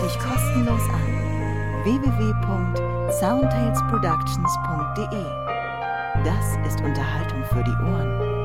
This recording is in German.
dich kostenlos an. www.soundtalesproductions.de. Das ist Unterhaltung für die Ohren.